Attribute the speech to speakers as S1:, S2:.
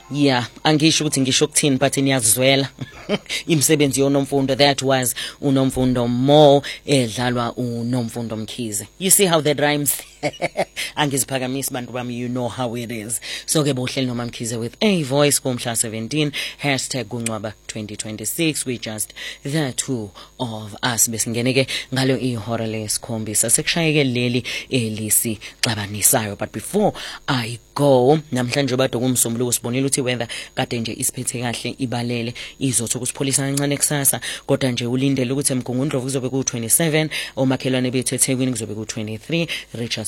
S1: Yeah, angisho ukuthi ngisho ukuthini but niyazwela imsebenzi yoNomfundo. That was uNomfundo Mo edlalwa uNomfundo Mkhize. You see how that rhymes? Angiziphakamisi bantu bami, you know how it is. So ke bohleli noma Mkhize with a voice kumhla 17 #kuncwaba 2026. We just the two of us. Besingeneke ngalo ihora lesikhombisa sekushayeke leli elisi xabanisayo. But before I go, namhlanje bado kumsombuluko sibonile ukuthi weather kade nje isiphethe kahle ibalele izothi ukusipholisa kancane kusasa, kodwa nje ulindele ukuthi eMgungundlovu kuzobe ku 27, omakhelwane bethu eThekwini kuzobe ku 23, Richards